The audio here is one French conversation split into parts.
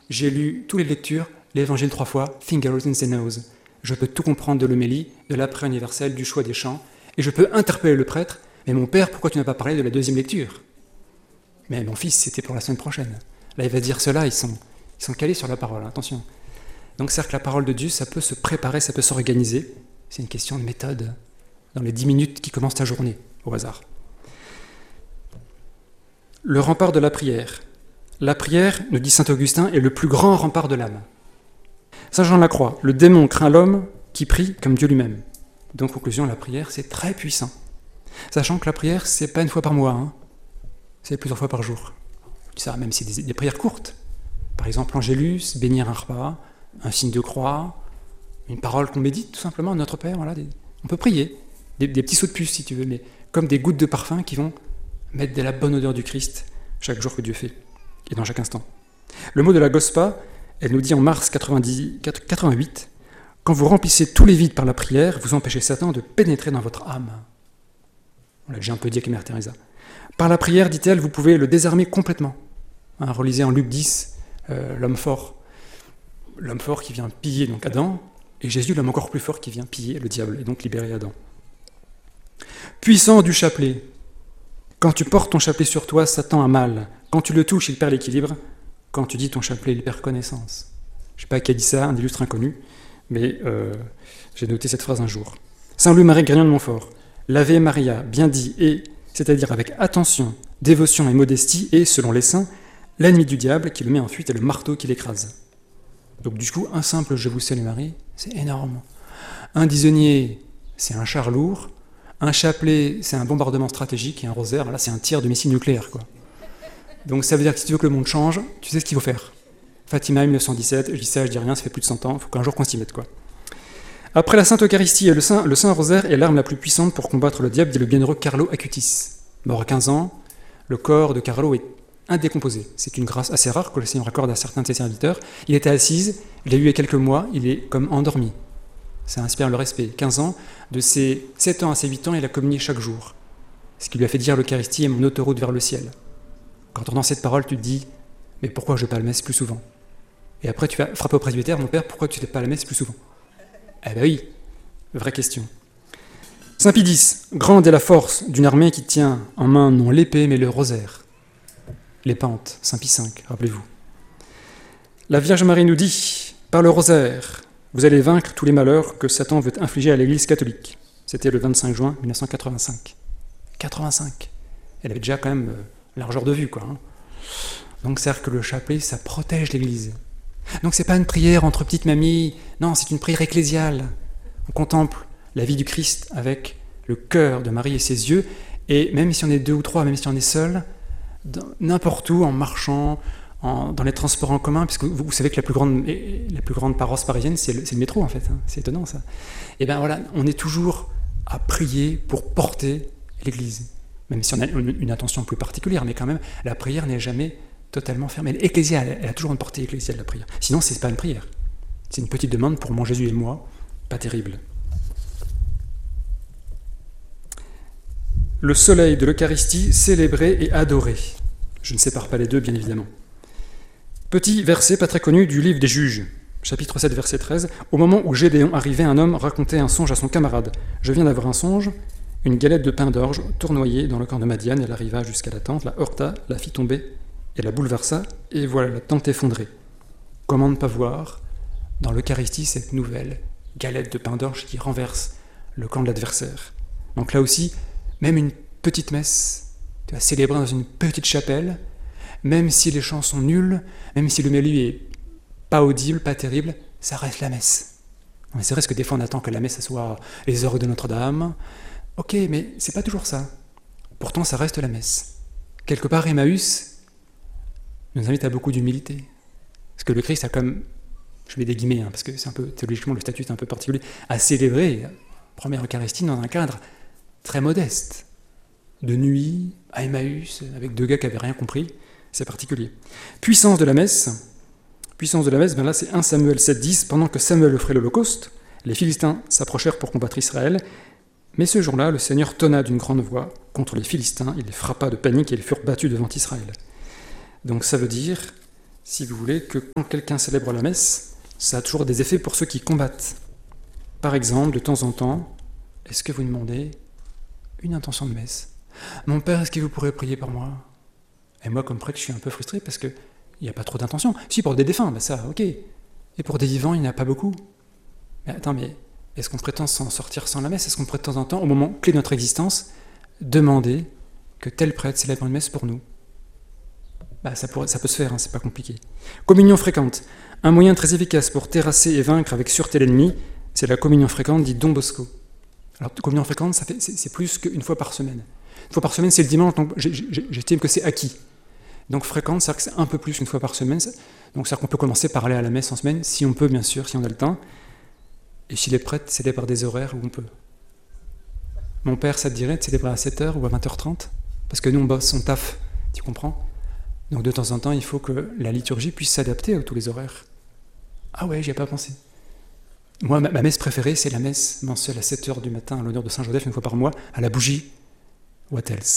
j'ai lu toutes les lectures, l'évangile 3 fois, fingers in the nose. Je peux tout comprendre de l'homélie, de l'après universel, du choix des chants, et je peux interpeller le prêtre, mais mon père, pourquoi tu n'as pas parlé de la deuxième lecture? Mais mon fils, c'était pour la semaine prochaine. Là, il va dire cela, ils sont calés sur la parole, attention. Donc, c'est-à-dire que la parole de Dieu, ça peut se préparer, ça peut s'organiser. C'est une question de méthode. Dans les 10 minutes qui commencent ta journée, au hasard. Le rempart de la prière. La prière, nous dit saint Augustin, est le plus grand rempart de l'âme. Saint Jean de la Croix, le démon craint l'homme qui prie comme Dieu lui-même. Donc, conclusion, la prière, c'est très puissant. Sachant que la prière, c'est pas une fois par mois, hein. C'est plusieurs fois par jour. Ça, même si c'est des prières courtes. Par exemple, l'Angélus, bénir un repas, un signe de croix, une parole qu'on médite, tout simplement, Notre Père, voilà, on peut prier. Des petits sauts de puce, si tu veux, mais comme des gouttes de parfum qui vont mettre de la bonne odeur du Christ chaque jour que Dieu fait, et dans chaque instant. Le mot de la Gospa, elle nous dit en mars 88, « Quand vous remplissez tous les vides par la prière, vous empêchez Satan de pénétrer dans votre âme. » On l'a déjà un peu dit avec Mère Teresa. Par la prière, dit-elle, vous pouvez le désarmer complètement. Hein, relisez en Luc 10, l'homme fort qui vient piller donc Adam, et Jésus, l'homme encore plus fort qui vient piller le diable, et donc libérer Adam. Puissant du chapelet. Quand tu portes ton chapelet sur toi, Satan a mal. Quand tu le touches, il perd l'équilibre. Quand tu dis ton chapelet, il perd connaissance. Je ne sais pas qui a dit ça, un illustre inconnu, mais j'ai noté cette phrase un jour. Saint Louis-Marie Grignon de Montfort. L'Ave Maria, bien dit, et, c'est-à-dire avec attention, dévotion et modestie, et, selon les saints, l'ennemi du diable qui le met en fuite et le marteau qui l'écrase. Donc du coup, un simple « Je vous salue Marie », c'est énorme. Un disonnier, c'est un char lourd. Un chapelet, c'est un bombardement stratégique, et un rosaire, là, c'est un tir de missile nucléaire, quoi. Donc ça veut dire que si tu veux que le monde change, tu sais ce qu'il faut faire. Fatima, 1917, je dis ça, je dis rien, ça fait plus de 100 ans, il faut qu'un jour qu'on s'y mette, quoi. Après la Sainte Eucharistie et le Saint Rosaire est l'arme la plus puissante pour combattre le diable, dit le bienheureux Carlo Acutis. Mort à 15 ans, le corps de Carlo est indécomposé. C'est une grâce assez rare que le Seigneur accorde à certains de ses serviteurs. Il était assis, il a eu il y a quelques mois, il est comme endormi. Ça inspire le respect. 15 ans, de ses 7 ans à ses 8 ans, il a communié chaque jour. Ce qui lui a fait dire l'Eucharistie est mon autoroute vers le ciel. Quand on entend cette parole, tu te dis, mais pourquoi je ne vais pas à la messe plus souvent? Et après, tu vas frapper au presbytère, mon père, pourquoi tu ne vais pas à la messe plus souvent? Eh bien oui, vraie question. Saint Pie X, grande est la force d'une armée qui tient en main non l'épée, mais le rosaire. Les pentes, Saint Pie V, rappelez-vous. La Vierge Marie nous dit, par le rosaire, vous allez vaincre tous les malheurs que Satan veut infliger à l'Église catholique. C'était le 25 juin 1985. 85. Elle avait déjà quand même largeur de vue, quoi. Hein. Donc c'est-à-dire que le chapelet, ça protège l'Église. Donc c'est pas une prière entre petites mamies, non, c'est une prière ecclésiale. On contemple la vie du Christ avec le cœur de Marie et ses yeux, et même si on est 2 ou 3, même si on est seul, n'importe où, en marchant, dans les transports en commun, puisque vous savez que la plus grande paroisse parisienne, c'est le métro, en fait. Hein. C'est étonnant, ça. Et bien voilà, on est toujours à prier pour porter l'Église. Même si on a une attention plus particulière, mais quand même, la prière n'est jamais totalement fermée. L'ecclésiale, elle a toujours une portée ecclésiale, la prière. Sinon, c'est pas une prière. C'est une petite demande pour mon Jésus et moi, pas terrible. Le soleil de l'Eucharistie, célébré et adoré. Je ne sépare pas les deux, bien évidemment. Petit verset pas très connu du livre des Juges, chapitre 7, verset 13. Au moment où Gédéon arrivait, un homme racontait un songe à son camarade. « Je viens d'avoir un songe, une galette de pain d'orge tournoyée dans le camp de Madiane. Elle arriva jusqu'à la tente, la heurta, la fit tomber et la bouleversa, et voilà la tente effondrée. » Comment ne pas voir dans l'Eucharistie cette nouvelle galette de pain d'orge qui renverse le camp de l'adversaire. Donc là aussi, même une petite messe, tu vas célébrer dans une petite chapelle, même si les chants sont nuls, même si le mélue est pas audible, pas terrible, ça reste la messe. Mais c'est vrai que des fois on attend que la messe soit les orgues de Notre-Dame. Ok, mais c'est pas toujours ça. Pourtant, ça reste la messe. Quelque part, Emmaüs nous invite à beaucoup d'humilité. Parce que le Christ a comme, je mets des guillemets, parce que c'est un peu, théologiquement, le statut est un peu particulier, à célébrer la première Eucharistie dans un cadre très modeste. De nuit, à Emmaüs, avec 2 gars qui n'avaient rien compris, c'est particulier. Puissance de la messe, ben là c'est 1 Samuel 7,10, pendant que Samuel offrait l'Holocauste, les Philistins s'approchèrent pour combattre Israël, mais ce jour-là, le Seigneur tonna d'une grande voix contre les Philistins, il les frappa de panique et ils furent battus devant Israël. Donc ça veut dire si vous voulez, que quand quelqu'un célèbre la messe, ça a toujours des effets pour ceux qui combattent. Par exemple, de temps en temps, est-ce que vous demandez une intention de messe ? Mon père, est-ce que vous pourrez prier pour moi ? Et moi, comme prêtre, je suis un peu frustré parce qu'il n'y a pas trop d'intention. Si, pour des défunts, ben ça, ok. Et pour des vivants, il n'y en a pas beaucoup. Mais attends, mais est-ce qu'on prétend s'en sortir sans la messe ? Est-ce qu'on pourrait de temps en temps, au moment clé de notre existence, demander que tel prêtre célèbre une messe pour nous ? Ça peut se faire, hein, c'est pas compliqué. Communion fréquente. Un moyen très efficace pour terrasser et vaincre avec sûreté l'ennemi, c'est la communion fréquente, dit Don Bosco. Alors, communion fréquente, c'est plus qu'une fois par semaine. Une fois par semaine, c'est le dimanche, donc j'estime que c'est acquis. Donc fréquente, c'est-à-dire que c'est un peu plus qu'une fois par semaine. Donc c'est-à-dire qu'on peut commencer par aller à la messe en semaine, si on peut, bien sûr, si on a le temps. Et s'il est prêtre, célébrer par des horaires où on peut. Mon père, ça te dirait de célébrer à 7h ou à 20h30 ? Parce que nous, on bosse, on taffe, tu comprends ? Donc de temps en temps, il faut que la liturgie puisse s'adapter à tous les horaires. Ah ouais, j'y ai pas pensé. Moi, ma messe préférée, c'est la messe mensuelle à 7h du matin, à l'honneur de Saint-Joseph, une fois par mois, à la bougie. What else ?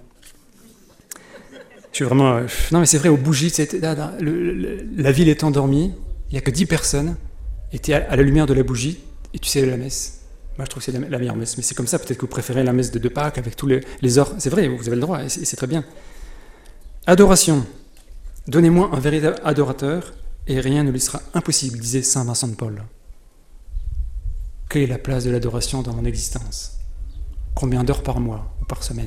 Je suis vraiment... Non mais c'est vrai, aux bougies, la ville est endormie, il n'y a que 10 personnes, et tu es à la lumière de la bougie, et tu sais la messe. Moi, je trouve que c'est la meilleure messe. Mais c'est comme ça, peut-être que vous préférez la messe de Pâques, avec tous les ors. C'est vrai, vous avez le droit, et c'est très bien. Adoration. Donnez-moi un véritable adorateur, et rien ne lui sera impossible, disait saint Vincent de Paul. Quelle est la place de l'adoration dans mon existence ? Combien d'heures par mois ou par semaine ?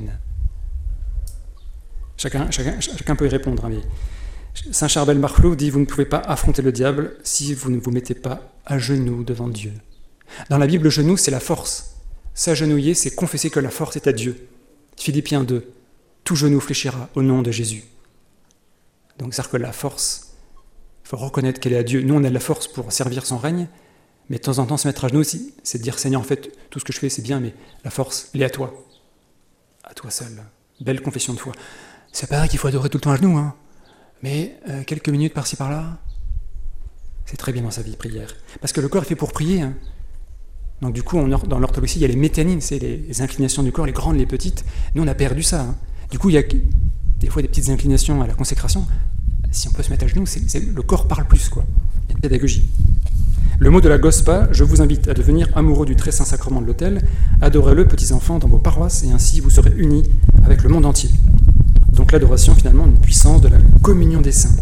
Chacun peut y répondre. Mais saint Charbel Marflou dit « Vous ne pouvez pas affronter le diable si vous ne vous mettez pas à genoux devant Dieu. » Dans la Bible, le genou, c'est la force. S'agenouiller, c'est confesser que la force est à Dieu. Philippiens 2. Tout genou fléchira au nom de Jésus. Donc, c'est-à-dire que la force, il faut reconnaître qu'elle est à Dieu. Nous, on a de la force pour servir son règne, mais de temps en temps, se mettre à genoux aussi, c'est dire, Seigneur, en fait, tout ce que je fais, c'est bien, mais la force, elle est à toi. À toi seul. Belle confession de foi. C'est pas vrai qu'il faut adorer tout le temps à genoux, hein. Mais quelques minutes par-ci, par-là, c'est très bien dans sa vie, prière. Parce que le corps est fait pour prier, hein. Donc du coup, dans l'orthodoxie, il y a les métanines, c'est les inclinations du corps, les grandes, les petites. Nous, on a perdu ça, hein. Du coup, il y a des fois des petites inclinations à la consécration. Si on peut se mettre à genoux, le corps parle plus, quoi. Il y a une pédagogie. Le mot de la Gospa, je vous invite à devenir amoureux du très saint sacrement de l'autel, adorez-le, petits enfants, dans vos paroisses, et ainsi vous serez unis avec le monde entier. Donc l'adoration, finalement, une puissance de la communion des saints.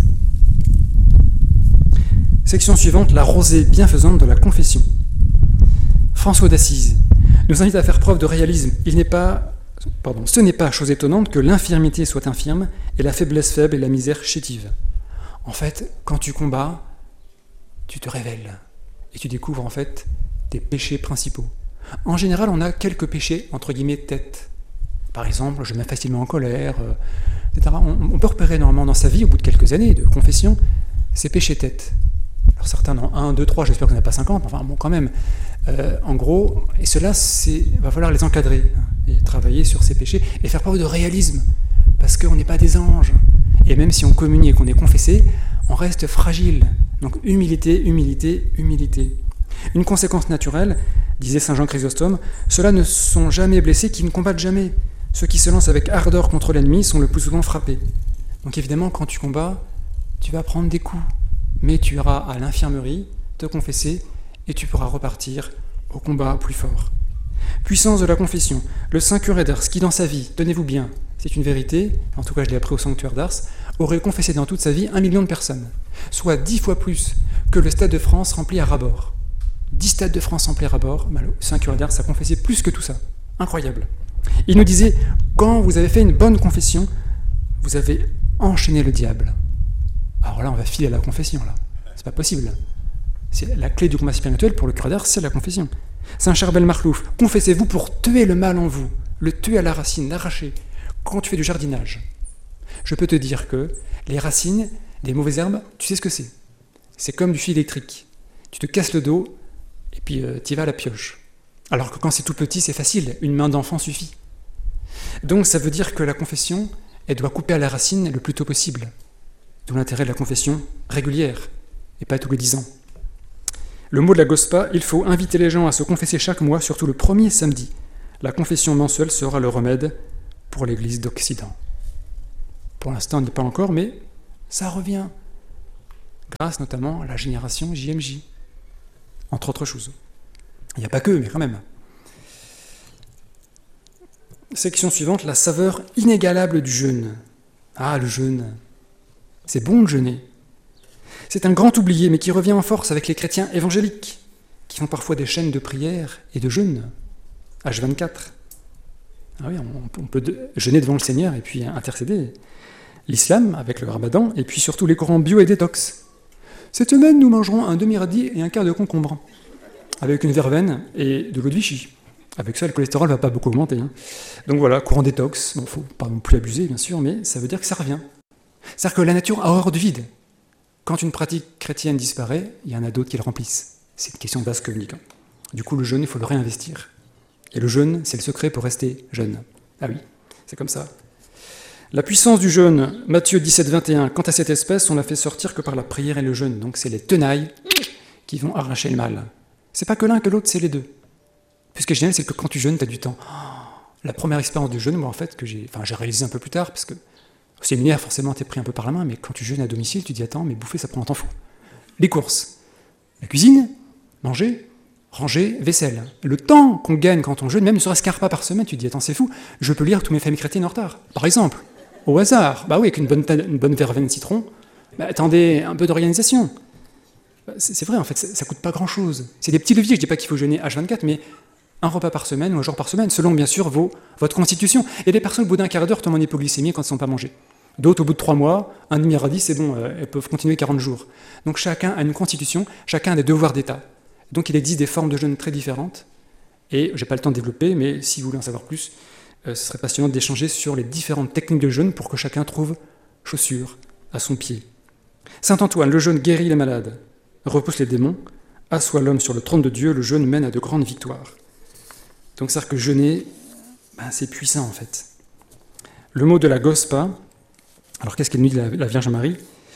Section suivante, la rosée bienfaisante de la confession. François d'Assise nous invite à faire preuve de réalisme. Ce n'est pas chose étonnante que l'infirmité soit infirme et la faiblesse faible et la misère chétive. En fait, quand tu combats, tu te révèles et tu découvres en fait tes péchés principaux. En général, on a quelques péchés, entre guillemets, tête. Par exemple, je me mets facilement en colère, etc. On peut repérer normalement dans sa vie, au bout de quelques années de confession, ces péchés tête. Alors certains en ont 1, 2, 3, j'espère qu'on n'a pas 50, enfin bon, quand même. En gros, et cela, va falloir les encadrer, hein, et travailler sur ces péchés, et faire preuve de réalisme, parce qu'on n'est pas des anges. Et même si on communie et qu'on est confessé, on reste fragile. Donc humilité, humilité, humilité. Une conséquence naturelle, disait saint Jean Chrysostome, ceux-là ne sont jamais blessés qui ne combattent jamais. Ceux qui se lancent avec ardeur contre l'ennemi sont le plus souvent frappés. Donc évidemment, quand tu combats, tu vas prendre des coups, mais tu iras à l'infirmerie, te confesser, et tu pourras repartir au combat plus fort. Puissance de la confession. Le saint curé d'Ars, qui dans sa vie, tenez-vous bien, c'est une vérité, en tout cas je l'ai appris au sanctuaire d'Ars, aurait confessé dans toute sa vie 1 million de personnes, soit 10 fois plus que le Stade de France rempli à ras-bord. 10 stades de France remplis à ras-bord, le saint curé d'Ars a confessé plus que tout ça. Incroyable. Il nous disait, quand vous avez fait une bonne confession, vous avez enchaîné le diable. Alors là, on va filer à la confession, là. C'est pas possible. C'est la clé du combat spirituel pour le curé d'Ars, c'est la confession. Saint Charbel Marlouf, confessez-vous pour tuer le mal en vous, le tuer à la racine, l'arracher. Quand tu fais du jardinage, je peux te dire que les racines des mauvaises herbes, tu sais ce que c'est. C'est comme du fil électrique. Tu te casses le dos et puis tu y vas à la pioche. Alors que quand c'est tout petit, c'est facile, une main d'enfant suffit. Donc ça veut dire que la confession, elle doit couper à la racine le plus tôt possible. D'où l'intérêt de la confession régulière, et pas tous les 10 ans. Le mot de la Gospa, il faut inviter les gens à se confesser chaque mois, surtout le premier samedi. La confession mensuelle sera le remède pour l'Église d'Occident. Pour l'instant, on n'y est pas encore, mais ça revient. grâce notamment à la génération JMJ, entre autres choses. Il n'y a pas que, mais quand même. Section suivante, la saveur inégalable du jeûne. Ah, le jeûne. C'est bon de jeûner. C'est un grand oublié, mais qui revient en force avec les chrétiens évangéliques, qui font parfois des chaînes de prière et de jeûne. H24. Ah oui, on peut jeûner devant le Seigneur et puis intercéder. L'islam, avec le ramadan, et puis surtout les courants bio et détox. Cette semaine, nous mangerons un demi-radis et un quart de concombre, avec une verveine et de l'eau de Vichy. Avec ça, le cholestérol ne va pas beaucoup augmenter. Hein. Donc voilà, courant détox. Bon, faut pas non plus abuser, bien sûr, mais ça veut dire que ça revient. C'est-à-dire que la nature a horreur du vide. Quand une pratique chrétienne disparaît, il y en a d'autres qui le remplissent. C'est une question de vase communicant. Du coup, le jeûne, il faut le réinvestir. Et le jeûne, c'est le secret pour rester jeune. Ah oui, c'est comme ça. La puissance du jeûne, Matthieu 17, 21, quant à cette espèce, on l'a fait sortir que par la prière et le jeûne. Donc c'est les tenailles qui vont arracher le mal. C'est pas que l'un que l'autre, c'est les deux. Puis ce qui est génial, c'est que quand tu jeûnes, tu as du temps. La première expérience du jeûne, moi en fait, que j'ai réalisé un peu plus tard, parce que au séminaire, forcément, tu es pris un peu par la main, mais quand tu jeûnes à domicile, tu te dis, attends, mais bouffer, ça prend un temps fou. Les courses, la cuisine, manger, ranger, vaisselle. Le temps qu'on gagne quand on jeûne, même ne serait-ce qu'un repas par semaine, tu te dis, attends, c'est fou, je peux lire toutes mes familles chrétiennes en retard. Par exemple, au hasard, bah oui, avec une bonne verveine de citron, bah attendez, un peu d'organisation. C'est vrai, en fait, ça coûte pas grand-chose. C'est des petits leviers, je dis pas qu'il faut jeûner H24, mais un repas par semaine ou un jour par semaine, selon bien sûr votre constitution. Il y a des personnes, au bout d'un quart d'heure, tombent en hypoglycémie quand elles ne sont pas mangées. D'autres, au bout de 3 mois, un demi-radis, c'est bon, elles peuvent continuer 40 jours. Donc chacun a une constitution, chacun a des devoirs d'État. Donc il existe des formes de jeûne très différentes, et je n'ai pas le temps de développer, mais si vous voulez en savoir plus, ce serait passionnant d'échanger sur les différentes techniques de jeûne pour que chacun trouve chaussure à son pied. Saint Antoine, le jeûne guérit les malades, repousse les démons, assoit l'homme sur le trône de Dieu, le jeûne mène à de grandes victoires. Donc c'est-à-dire que jeûner, c'est puissant en fait. Le mot de la Gospa, alors qu'est-ce qu'elle nous dit la Vierge Marie ?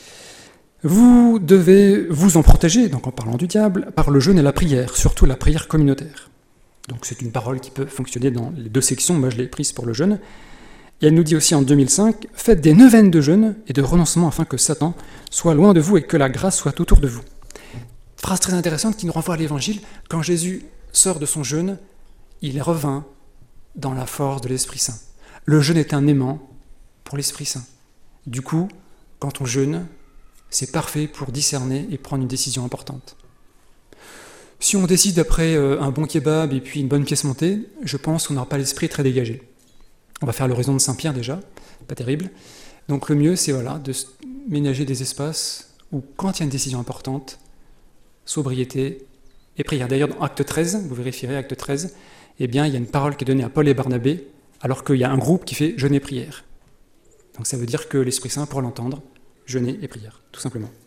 Vous devez vous en protéger, donc en parlant du diable, par le jeûne et la prière, surtout la prière communautaire. Donc c'est une parole qui peut fonctionner dans les deux sections, moi je l'ai prise pour le jeûne. Et elle nous dit aussi en 2005, faites des neuvaines de jeûne et de renoncement afin que Satan soit loin de vous et que la grâce soit autour de vous. Phrase très intéressante qui nous renvoie à l'Évangile, quand Jésus sort de son jeûne, il revint dans la force de l'Esprit Saint. Le jeûne est un aimant pour l'Esprit Saint. Du coup, quand on jeûne, c'est parfait pour discerner et prendre une décision importante. Si on décide après un bon kebab et puis une bonne pièce montée, je pense qu'on n'aura pas l'esprit très dégagé. On va faire l'oraison de Saint-Pierre déjà, pas terrible. Donc le mieux, c'est de ménager des espaces où, quand il y a une décision importante, sobriété et prière. D'ailleurs, dans Acte 13, vous vérifierez Acte 13, il y a une parole qui est donnée à Paul et Barnabé, alors qu'il y a un groupe qui fait jeûner et prière. Donc ça veut dire que l'Esprit Saint, pour l'entendre, jeûner et prière, tout simplement.